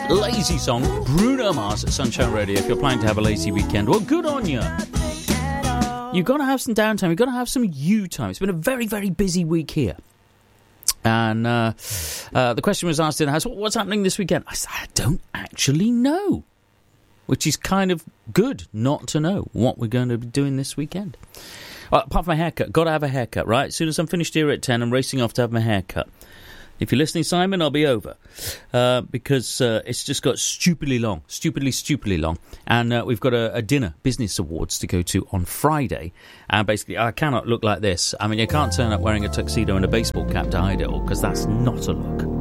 Lazy song, Bruno Mars at Sunshine Radio. If you're planning to have a lazy weekend, well, good on you. You've got to have some downtime. You've got to have some you time. It's been a very, very busy week here. And the question was asked in the house, what's happening this weekend? I said, I don't actually know. Which is kind of good not to know what we're going to be doing this weekend. Apart from my haircut. Got to have a haircut, right? As soon as I'm finished here at 10, I'm racing off to have my haircut. If you're listening, Simon, I'll be over. Because it's just got stupidly long. Stupidly long. And we've got a dinner, business awards, to go to on Friday. And basically, I cannot look like this. I mean, you can't turn up wearing a tuxedo and a baseball cap to hide it all, because that's not a look.